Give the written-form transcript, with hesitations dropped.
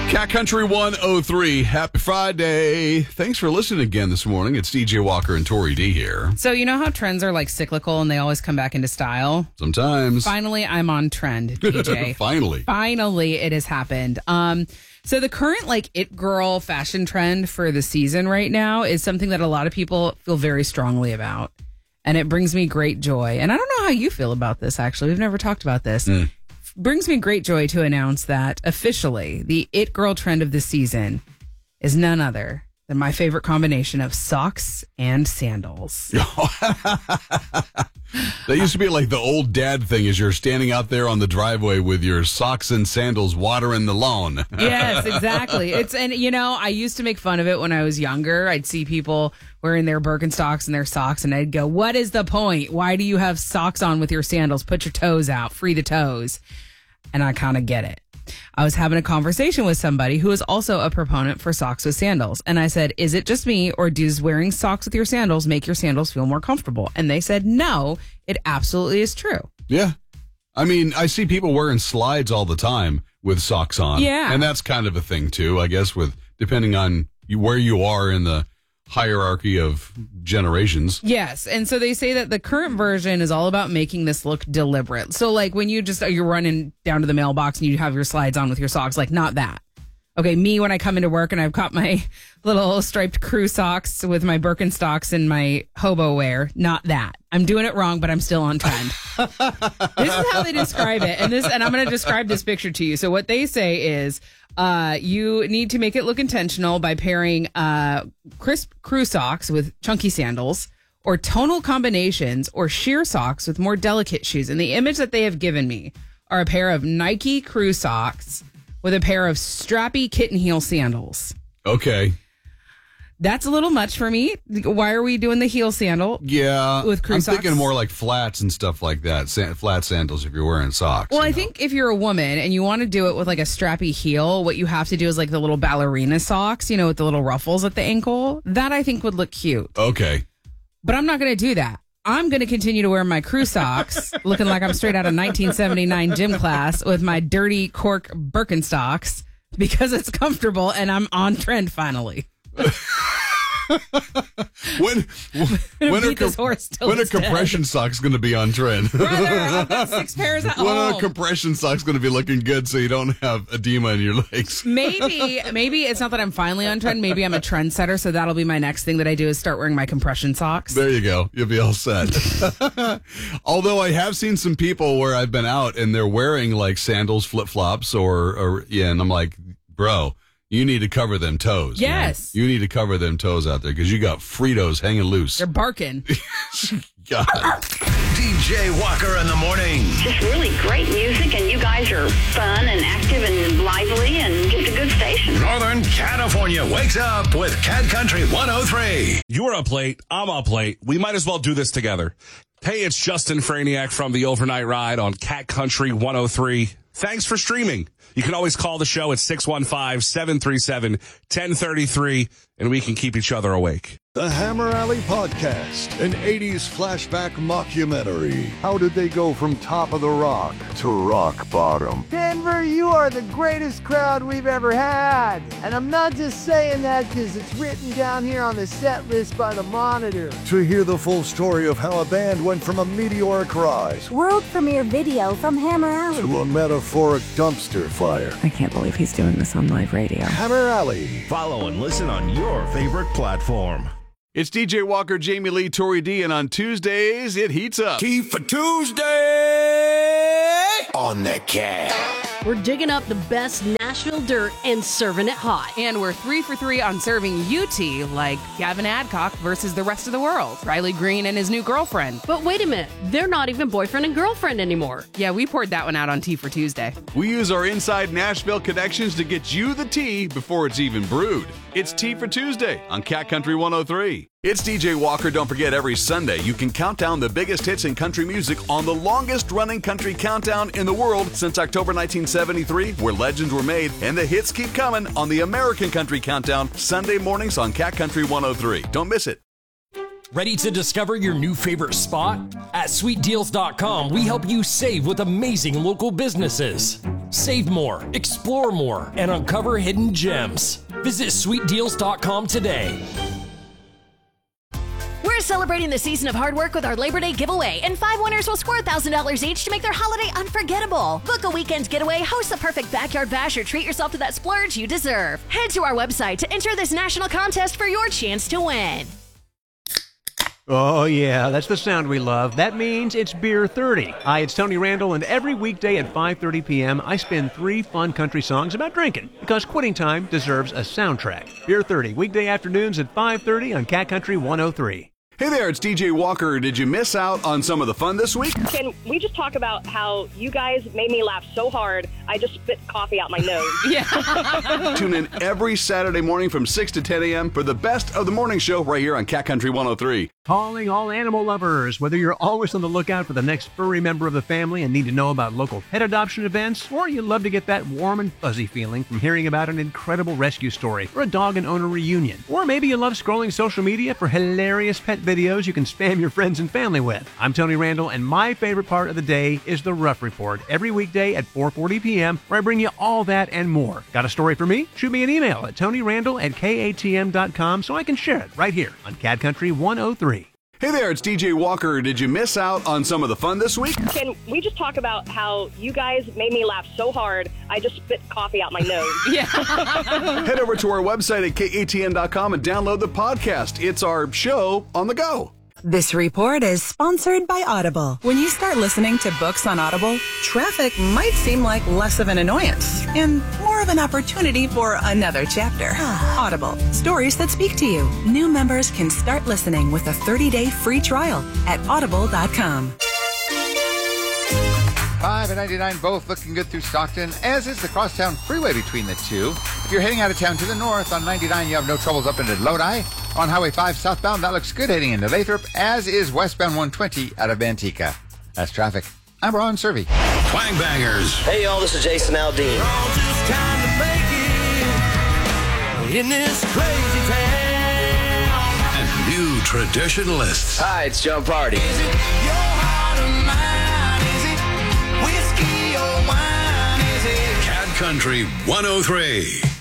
Cat Country 103. Happy Friday. Thanks for listening again this morning. It's DJ Walker and Tori D here. So you know how trends are like cyclical and they always come back into style? Sometimes. Finally, I'm on trend, DJ. Finally, it has happened. So the current like it girl fashion trend for the season right now is something that a lot of people feel very strongly about. And it brings me great joy. And I don't know how you feel about this, actually. We've never talked about this. Brings me great joy to announce that officially the it girl trend of this season is none other than my favorite combination of socks and sandals. That used to be like the old dad thing is you're standing out there on the driveway with your socks and sandals watering the lawn. Yes, exactly. And you know, I used to make fun of it when I was younger. I'd see people wearing their Birkenstocks and their socks and I'd go, what is the point? Why do you have socks on with your sandals? Put your toes out, free the toes. And I kind of get it. I was having a conversation with somebody who is also a proponent for socks with sandals. And I said, is it just me or does wearing socks with your sandals make your sandals feel more comfortable? And they said, no, it absolutely is true. Yeah. I mean, I see people wearing slides all the time with socks on. Yeah. And that's kind of a thing, too, I guess, with depending on where you are in the hierarchy of generations. Yes. And so they say that the current version is all about making this look deliberate. So like when you're running down to the mailbox and you have your slides on with your socks, like not that. Okay, me when I come into work and I've got my little striped crew socks with my Birkenstocks and my hobo wear, not that. I'm doing it wrong, but I'm still on trend. This is how they describe it. And I'm going to describe this picture to you. So what they say is you need to make it look intentional by pairing crisp crew socks with chunky sandals or tonal combinations or sheer socks with more delicate shoes. And the image that they have given me are a pair of Nike crew socks with a pair of strappy kitten heel sandals. Okay. That's a little much for me. Why are we doing the heel sandal? Yeah. With crew socks? I'm thinking more like flats and stuff like that. Flat sandals if you're wearing socks. Well, I think if you're a woman and you want to do it with like a strappy heel, what you have to do is like the little ballerina socks, you know, with the little ruffles at the ankle. That I think would look cute. Okay. But I'm not going to do that. I'm going to continue to wear my crew socks, looking like I'm straight out of 1979 gym class with my dirty cork Birkenstocks because it's comfortable and I'm on trend finally. When are compression socks going to be on trend? Brother, I've got 6 pairs at home. When are compression socks going to be looking good so you don't have edema in your legs? Maybe it's not that I'm finally on trend. Maybe I'm a trendsetter, so that'll be my next thing that I do is start wearing my compression socks. There you go. You'll be all set. Although I have seen some people where I've been out and they're wearing like sandals, flip-flops, and I'm like, bro, you need to cover them toes. Yes. Man. You need to cover them toes out there because you got Fritos hanging loose. They're barking. God. DJ Walker in the morning. Just really great music, and you guys are fun and active and lively and just a good station. Northern California wakes up with Cat Country 103. You're up late. I'm up late. We might as well do this together. Hey, it's Justin Franiak from the Overnight Ride on Cat Country 103. Thanks for streaming. You can always call the show at 615-737-1033, and we can keep each other awake. The Hammer Alley Podcast, an 80s flashback mockumentary. How did they go from top of the rock to rock bottom? Denver, you are the greatest crowd we've ever had. And I'm not just saying that because it's written down here on the set list by the Monitor. To hear the full story of how a band went from a meteoric rise world premiere video from Hammer Alley to a metaphoric dumpster fire. I can't believe he's doing this on live radio. Hammer Alley. Follow and listen on your favorite platform. It's DJ Walker, Jamie Lee, Tori D, and on Tuesdays, it heats up. Tea for Tuesday on the Cat. We're digging up the best Nashville dirt and serving it hot. And we're 3 for 3 on serving you tea, like Gavin Adcock versus the rest of the world, Riley Green and his new girlfriend. But wait a minute, they're not even boyfriend and girlfriend anymore. Yeah, we poured that one out on Tea for Tuesday. We use our inside Nashville connections to get you the tea before it's even brewed. It's Tea for Tuesday on Cat Country 103. It's DJ Walker. Don't forget, every Sunday you can count down the biggest hits in country music on the longest running country countdown in the world since October 1973, where legends were made and the hits keep coming on the American Country Countdown, Sunday mornings on Cat Country 103. Don't miss it. Ready to discover your new favorite spot? At sweetdeals.com, we help you save with amazing local businesses. Save more, explore more, and uncover hidden gems. Visit sweetdeals.com today. We're celebrating the season of hard work with our Labor Day giveaway, and 5 winners will score $1,000 each to make their holiday unforgettable. Book a weekend getaway, host the perfect backyard bash, or treat yourself to that splurge you deserve. Head to our website to enter this national contest for your chance to win. Oh, yeah, that's the sound we love. That means it's Beer 30. Hi, it's Tony Randall, and every weekday at 5:30 p.m., I spin 3 fun country songs about drinking, because quitting time deserves a soundtrack. Beer 30, weekday afternoons at 5:30 on Cat Country 103. Hey there, it's DJ Walker. Did you miss out on some of the fun this week? Can we just talk about how you guys made me laugh so hard, I just spit coffee out my nose? Yeah. Tune in every Saturday morning from 6 to 10 a.m. for the best of the morning show right here on Cat Country 103. Calling all animal lovers. Whether you're always on the lookout for the next furry member of the family and need to know about local pet adoption events, or you love to get that warm and fuzzy feeling from hearing about an incredible rescue story or a dog and owner reunion, or maybe you love scrolling social media for hilarious pet videos you can spam your friends and family with. I'm Tony Randall, and my favorite part of the day is the Rough Report every weekday at 4:40 p.m., where I bring you all that and more. Got a story for me? Shoot me an email at tonyrandall@katm.com so I can share it right here on Cat Country 103. Hey there, it's DJ Walker. Did you miss out on some of the fun this week? Can we just talk about how you guys made me laugh so hard, I just spit coffee out my nose? Yeah. Head over to our website at katn.com and download the podcast. It's our show on the go. This report is sponsored by Audible. When you start listening to books on Audible, traffic might seem like less of an annoyance and more of an opportunity for another chapter. Audible, stories that speak to you. New members can start listening with a 30-day free trial at audible.com. 5 and 99 both looking good through Stockton, as is the crosstown freeway between the two. If you're heading out of town to the north on 99, you have no troubles up into Lodi. On Highway 5 southbound, that looks good heading into Lathrop, as is westbound 120 out of Manteca. That's traffic. I'm Ron Servey. Twang Bangers. Hey, y'all, this is Jason Aldean. In this crazy town. And new traditionalists. Hi, it's John Party. Is it your heart or mine? Is it whiskey or wine? Is it Cat Country 103.